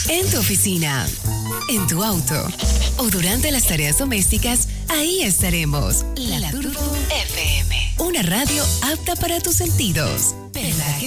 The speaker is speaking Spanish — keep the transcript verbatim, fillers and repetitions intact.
En tu oficina, en tu auto o durante las tareas domésticas, ahí estaremos. La Turbo F M. Una radio apta para tus sentidos. ¿Verdad que